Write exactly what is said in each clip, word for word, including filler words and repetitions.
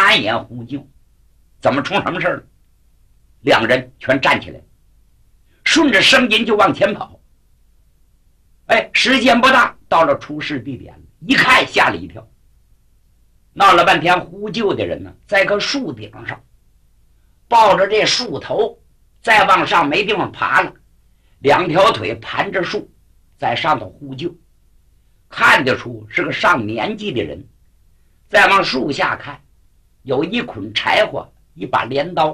满眼呼救，怎么出什么事了？两人全站起来，顺着声音就往前跑。哎，时间不大，到了出事地点了，一看吓了一跳。闹了半天呼救的人呢，在个树顶上抱着这树头，再往上没地方爬了，两条腿盘着树，在上头呼救，看得出是个上年纪的人。再往树下看，有一捆柴火，一把镰刀。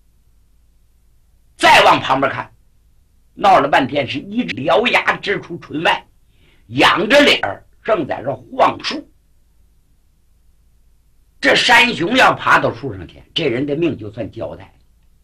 再往旁边看，闹了半天是一只獠牙直出唇外，仰着脸儿正在这晃树。这山熊要爬到树上去，这人的命就算交代了。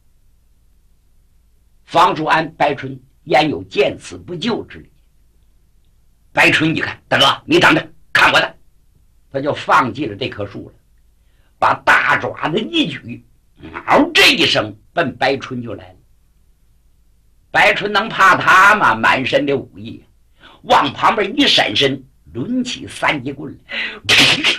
房叔安、白春焉有见死不救之理？白春一看，大哥你等着看我的，他就放弃了这棵树了，把大爪子一举，嗷这一声奔白春就来了。白春能怕他吗？满身的武艺，往旁边一闪身，抡起三节棍来，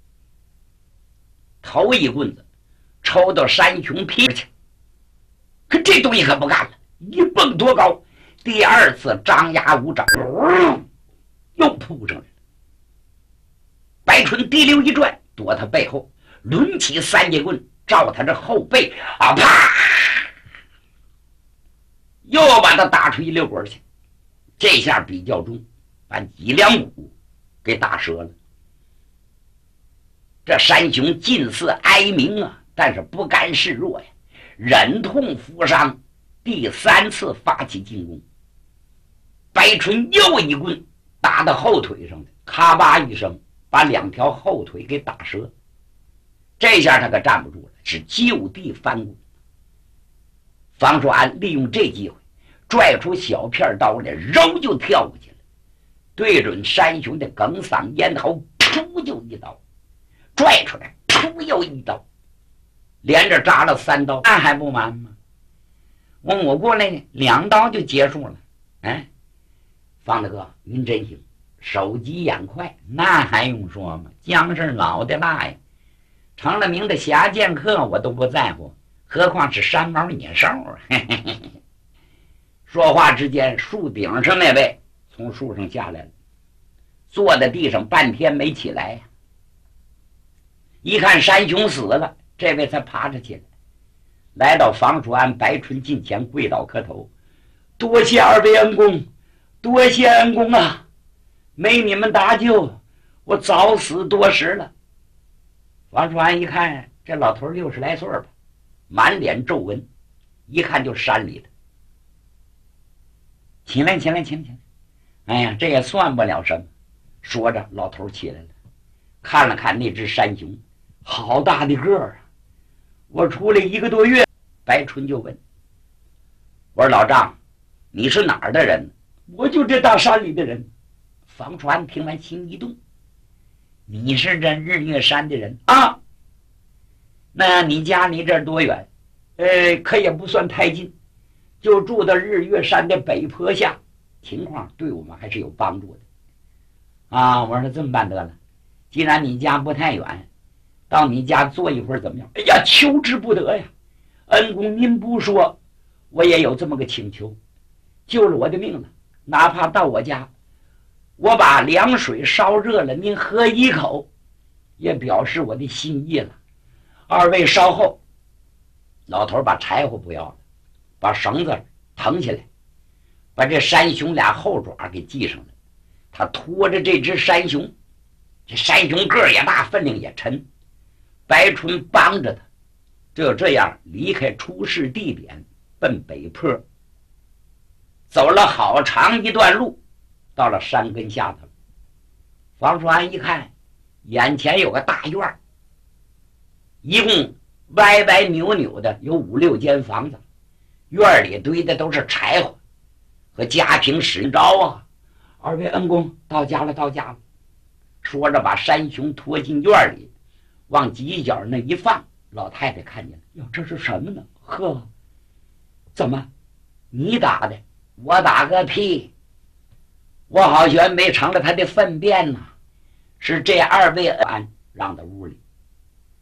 头一棍子抽到山熊屁股去，可这东西可不干了，一蹦多高，第二次张牙舞爪，又扑上来了。白春滴溜一转，躲他背后，抡起三节棍照他这后背啊，啪，又把他打出一溜滚去。这下比较重，把脊梁骨给打折了。这山熊近似哀鸣啊，但是不甘示弱呀，忍痛负伤，第三次发起进攻。白春又一棍打到后腿上的，咔吧一声把两条后腿给打折。这下他可站不住了，是就地翻滚。房叔安利用这机会拽出小片刀来，揉就跳过去了，对准山熊的哽嗓咽喉，噗就一刀，拽出来，噗又一刀，连着扎了三刀，那还不完吗？问我过来呢，两刀就结束了。哎，方大哥您真行，手疾眼快，那还用说吗？姜是老的辣呀，成了名的侠剑客我都不在乎，何况是山猫野兽啊！说话之间，树顶上那位从树上下来了，坐在地上半天没起来呀。一看山熊死了，这位才爬着起来，来到房叔安、白春近前跪倒磕头，多谢二位恩公，多谢恩公啊！没你们搭救，我早死多时了。房叔安一看这老头六十来岁吧，满脸皱纹，一看就山里的。起来起来起来起来，哎呀，这也算不了什么。说着老头起来了，看了看那只山熊，好大的个儿啊！我出来一个多月。白春就问，我说老丈，你是哪儿的人？我就这大山里的人。房传听完心一动，你是这日月山的人啊？那你家离这儿多远？呃，可也不算太近，就住到日月山的北坡下，情况对我们还是有帮助的啊。我说这么办得了，既然你家不太远，到你家坐一会儿怎么样？哎呀，求之不得呀！恩公您不说，我也有这么个请求，救了我的命了，哪怕到我家，我把凉水烧热了，您喝一口，也表示我的心意了。二位稍后。老头把柴火不要了，把绳子腾起来，把这山熊俩后爪给系上了。他拖着这只山熊，这山熊个儿也大，分量也沉，白春帮着他，就这样离开出事地点，奔北坡。走了好长一段路，到了山根下头。房叔安一看，眼前有个大院，一共歪歪扭扭的有五六间房子，院里堆的都是柴火和家庭使用着啊。二位恩公到家了，到家了。说着把山熊拖进院里，往犄角那一放。老太太看见了，哟，这是什么呢？呵，怎么你打的？我打个屁！我好悬没成了他的粪便呢。是这二位安让到屋里，